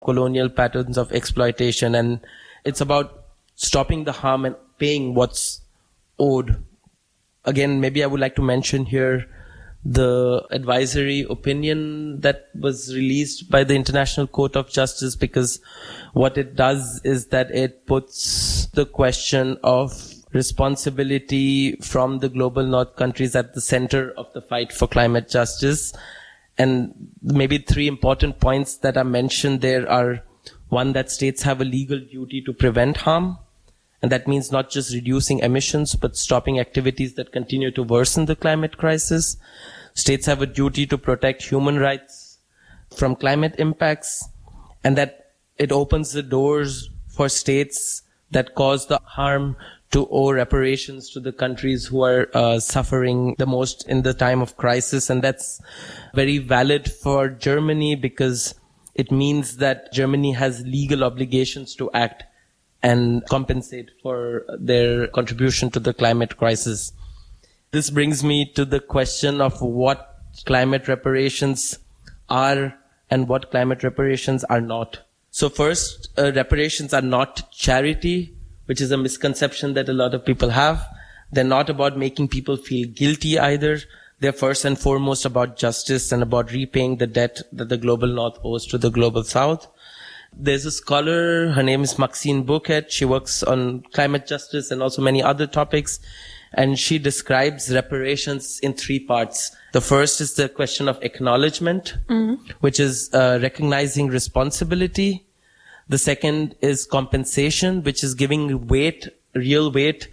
colonial patterns of exploitation. And it's about stopping the harm and paying what's owed. Again, maybe I would like to mention here the advisory opinion that was released by the International Court of Justice, because what it does is that it puts the question of responsibility from the global north countries at the center of the fight for climate justice. And maybe 3 important points that are mentioned there are, one, that states have a legal duty to prevent harm. And that means not just reducing emissions, but stopping activities that continue to worsen the climate crisis. States have a duty to protect human rights from climate impacts, and that it opens the doors for states that cause the harm to owe reparations to the countries who are suffering the most in the time of crisis. And that's very valid for Germany, because it means that Germany has legal obligations to act and compensate for their contribution to the climate crisis. This brings me to the question of what climate reparations are and what climate reparations are not. So first, reparations are not charity, which is a misconception that a lot of people have. They're not about making people feel guilty either. They're first and foremost about justice and about repaying the debt that the global north owes to the global south. There's a scholar, her name is Maxine Bouquet. She works on climate justice and also many other topics. And she describes reparations in 3 parts. The first is the question of acknowledgement, which is recognizing responsibility. The second is compensation, which is giving weight, real weight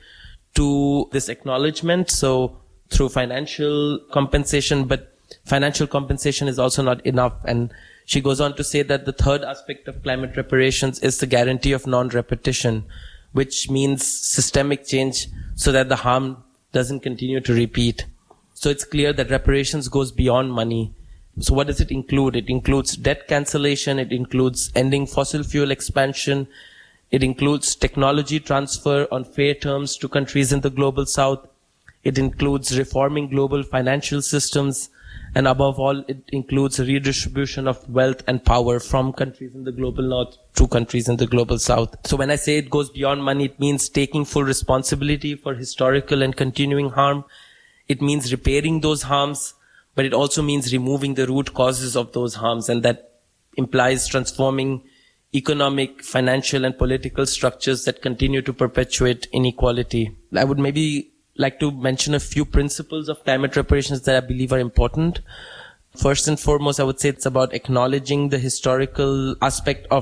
to this acknowledgement. So through financial compensation, but financial compensation is also not enough. And she goes on to say that the third aspect of climate reparations is the guarantee of non-repetition, which means systemic change so that the harm doesn't continue to repeat. So it's clear that reparations goes beyond money. So what does it include? It includes debt cancellation. It includes ending fossil fuel expansion. It includes technology transfer on fair terms to countries in the global south. It includes reforming global financial systems. And above all, it includes a redistribution of wealth and power from countries in the global north to countries in the global south. So when I say it goes beyond money, it means taking full responsibility for historical and continuing harm. It means repairing those harms, but it also means removing the root causes of those harms. And that implies transforming economic, financial, and political structures that continue to perpetuate inequality. I would maybe like to mention a few principles of climate reparations that I believe are important. First and foremost, I would say it's about acknowledging the historical aspect of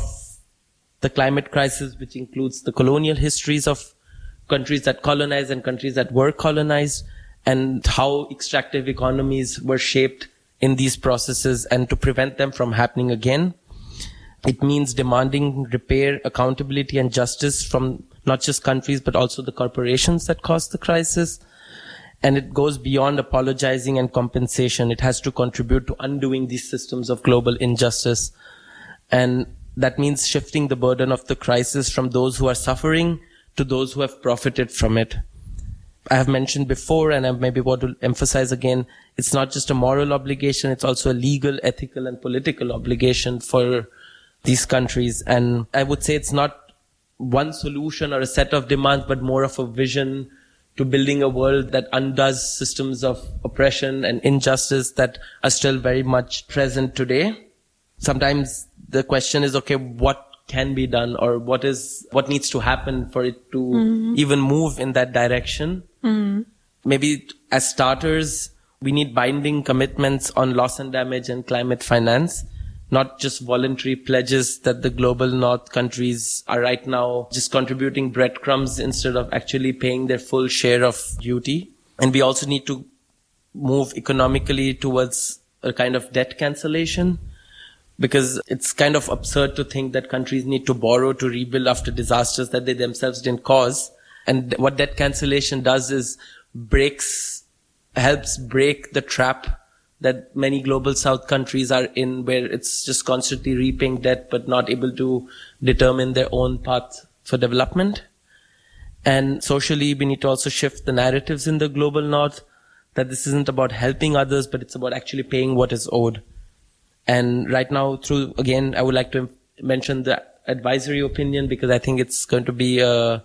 the climate crisis, which includes the colonial histories of countries that colonize and countries that were colonized, and how extractive economies were shaped in these processes, and to prevent them from happening again. It means demanding repair, accountability, and justice from not just countries, but also the corporations that caused the crisis. And it goes beyond apologizing and compensation. It has to contribute to undoing these systems of global injustice. And that means shifting the burden of the crisis from those who are suffering to those who have profited from it. I have mentioned before, and I maybe want to emphasize again, it's not just a moral obligation, it's also a legal, ethical, and political obligation for these countries. And I would say it's not one solution or a set of demands, but more of a vision to building a world that undoes systems of oppression and injustice that are still very much present today. Sometimes the question is, okay, what can be done, or what needs to happen for it to even move in that direction? Maybe as starters, we need binding commitments on loss and damage and climate finance, not just voluntary pledges that the global north countries are right now just contributing breadcrumbs instead of actually paying their full share of duty. And we also need to move economically towards a kind of debt cancellation, because it's kind of absurd to think that countries need to borrow to rebuild after disasters that they themselves didn't cause. And what debt cancellation does is helps break the trap that many global south countries are in, where it's just constantly repaying debt but not able to determine their own path for development. And socially, we need to also shift the narratives in the global north, that this isn't about helping others, but it's about actually paying what is owed. And right now, I would like to mention the advisory opinion because I think it's going to be a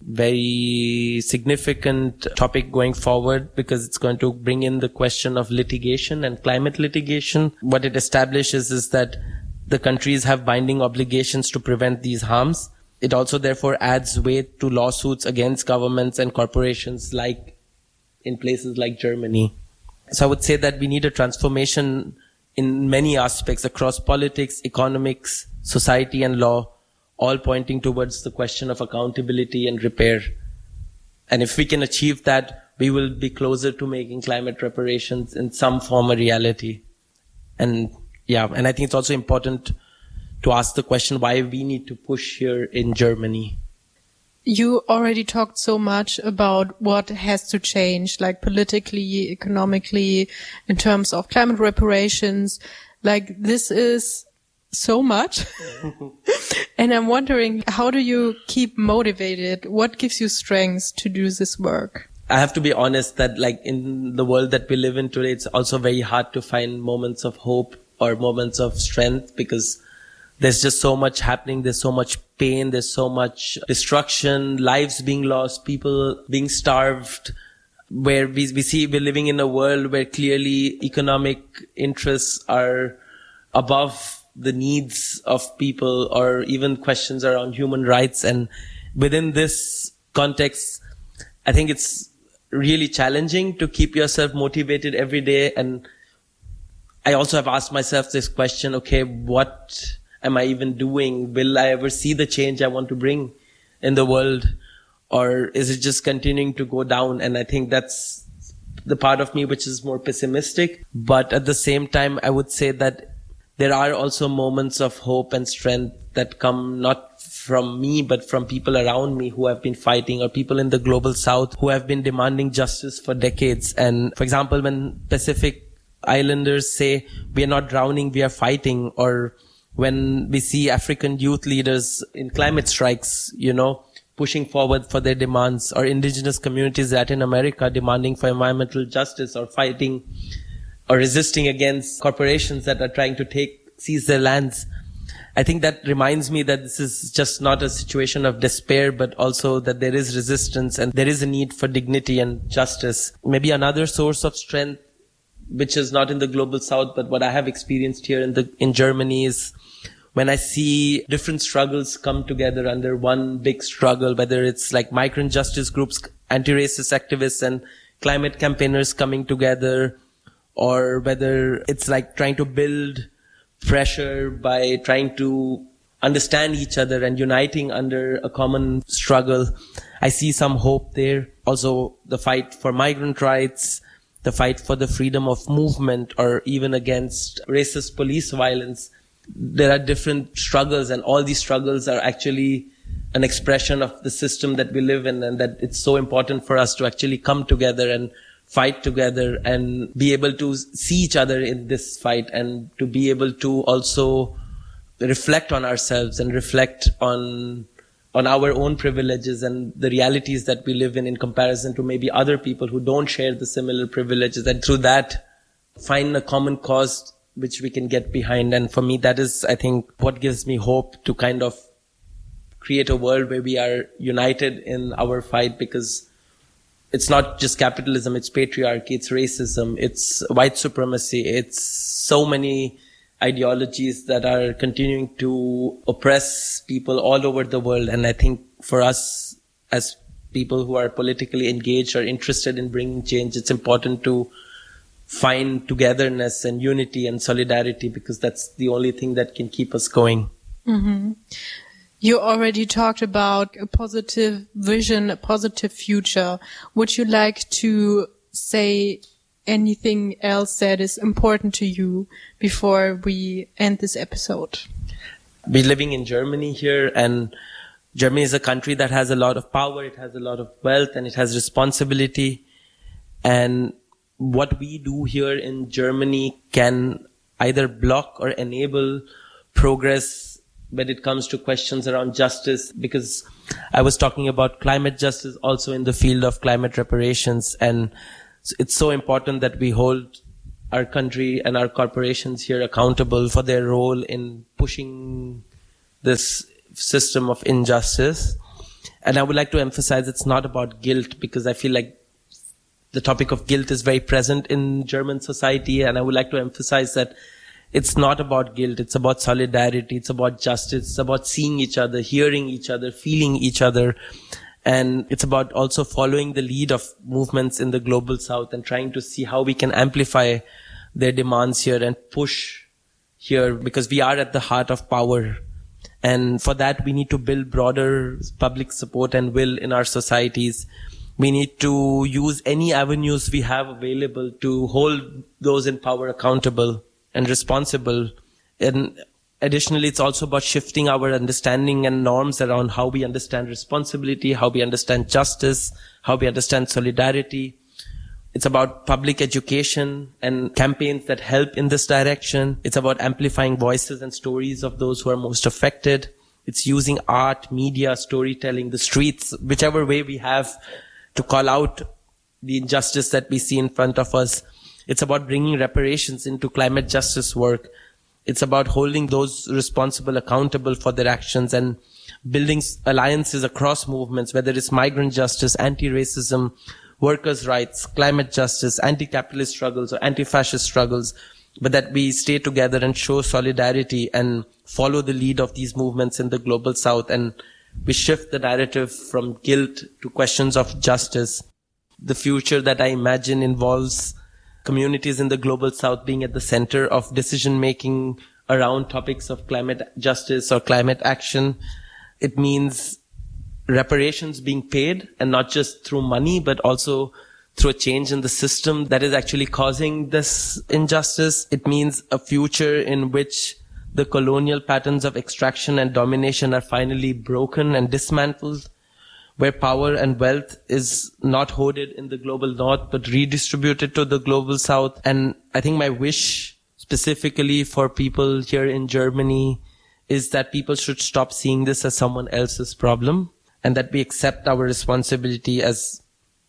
very significant topic going forward because it's going to bring in the question of litigation and climate litigation. What it establishes is that the countries have binding obligations to prevent these harms. It also therefore adds weight to lawsuits against governments and corporations like in places like Germany. So I would say that we need a transformation in many aspects across politics, economics, society and law, all pointing towards the question of accountability and repair. And if we can achieve that, we will be closer to making climate reparations in some form a reality. And I think it's also important to ask the question why we need to push here in Germany. You already talked so much about what has to change, like politically, economically, in terms of climate reparations. Like this is so much. And I'm wondering, how do you keep motivated? What gives you strength to do this work? I have to be honest that like in the world that we live in today, it's also very hard to find moments of hope or moments of strength because there's just so much happening. There's so much pain. There's so much destruction, lives being lost, people being starved, where we see we're living in a world where clearly economic interests are above the needs of people or even questions around human rights. And within this context, I think it's really challenging to keep yourself motivated every day. And I also have asked myself this question, okay, what am I even doing? Will I ever see the change I want to bring in the world? Or is it just continuing to go down? And I think that's the part of me which is more pessimistic. But at the same time, I would say that there are also moments of hope and strength that come not from me, but from people around me who have been fighting, or people in the global south who have been demanding justice for decades. And for example, when Pacific Islanders say, we are not drowning, we are fighting, or when we see African youth leaders in climate strikes, pushing forward for their demands, or indigenous communities in Latin America demanding for environmental justice or fighting or resisting against corporations that are trying to seize their lands. I think that reminds me that this is just not a situation of despair, but also that there is resistance and there is a need for dignity and justice. Maybe another source of strength, which is not in the global south, but what I have experienced here in Germany is when I see different struggles come together under one big struggle, whether it's like migrant justice groups, anti-racist activists and climate campaigners coming together, or whether it's like trying to build pressure by trying to understand each other and uniting under a common struggle. I see some hope there. Also, the fight for migrant rights, the fight for the freedom of movement, or even against racist police violence. There are different struggles, and all these struggles are actually an expression of the system that we live in, and that it's so important for us to actually come together and fight together and be able to see each other in this fight, and to be able to also reflect on ourselves and reflect on our own privileges and the realities that we live in comparison to maybe other people who don't share the similar privileges, and through that find a common cause which we can get behind. And for me, that is, I think, what gives me hope to kind of create a world where we are united in our fight, because it's not just capitalism, it's patriarchy, it's racism, it's white supremacy, it's so many ideologies that are continuing to oppress people all over the world. And I think for us as people who are politically engaged or interested in bringing change, it's important to find togetherness and unity and solidarity, because that's the only thing that can keep us going. Mm-hmm. You already talked about a positive vision, a positive future. Would you like to say anything else that is important to you before we end this episode? We're living in Germany here, and Germany is a country that has a lot of power, it has a lot of wealth, and it has responsibility. And what we do here in Germany can either block or enable progress when it comes to questions around justice, because I was talking about climate justice also in the field of climate reparations. And it's so important that we hold our country and our corporations here accountable for their role in pushing this system of injustice. And I would like to emphasize it's not about guilt, because I feel like the topic of guilt is very present in German society. And I would like to emphasize that it's not about guilt. It's about solidarity. It's about justice. It's about seeing each other, hearing each other, feeling each other. And it's about also following the lead of movements in the global south and trying to see how we can amplify their demands here and push here, because we are at the heart of power. And for that, we need to build broader public support and will in our societies. We need to use any avenues we have available to hold those in power accountable and responsible. And additionally, it's also about shifting our understanding and norms around how we understand responsibility, how we understand justice, how we understand solidarity. It's about public education and campaigns that help in this direction. It's about amplifying voices and stories of those who are most affected. It's using art, media, storytelling, the streets, whichever way we have to call out the injustice that we see in front of us. It's about bringing reparations into climate justice work. It's about holding those responsible accountable for their actions and building alliances across movements, whether it's migrant justice, anti-racism, workers' rights, climate justice, anti-capitalist struggles or anti-fascist struggles, but that we stay together and show solidarity and follow the lead of these movements in the global south, and we shift the narrative from guilt to questions of justice. The future that I imagine involves communities in the global south being at the center of decision-making around topics of climate justice or climate action. It means reparations being paid, and not just through money, but also through a change in the system that is actually causing this injustice. It means a future in which the colonial patterns of extraction and domination are finally broken and dismantled, where power and wealth is not hoarded in the global north, but redistributed to the global south. And I think my wish specifically for people here in Germany is that people should stop seeing this as someone else's problem, and that we accept our responsibility as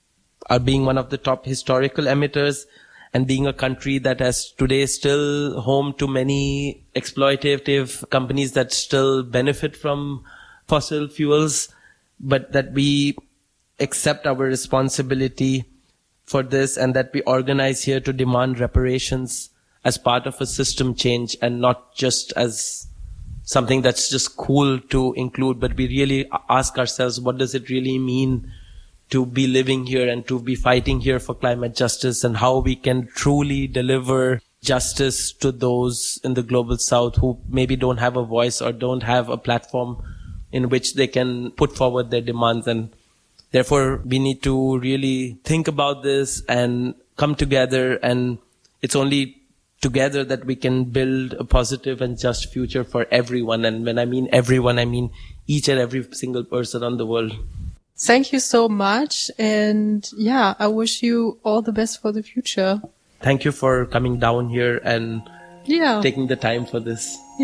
being one of the top historical emitters and being a country that has today still home to many exploitative companies that still benefit from fossil fuels, but that we accept our responsibility for this and that we organize here to demand reparations as part of a system change and not just as something that's just cool to include, but we really ask ourselves, what does it really mean to be living here and to be fighting here for climate justice, and how we can truly deliver justice to those in the global south who maybe don't have a voice or don't have a platform in which they can put forward their demands. And therefore, we need to really think about this and come together, and it's only together that we can build a positive and just future for everyone. And when I mean everyone, I mean each and every single person on the world. Thank you so much. And yeah, I wish you all the best for the future. Thank you for coming down here and taking the time for this.